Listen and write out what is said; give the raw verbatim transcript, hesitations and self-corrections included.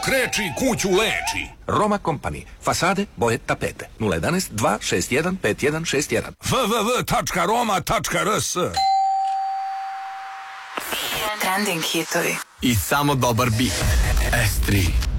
Kreči kuću leči. Roma Company. Fasade, boje, tapete. nula jedan dva šest jedan pet jedan šest jedan. w w w tačka roma tačka r s. Trending hitovi. I samo dobar beat. S tri.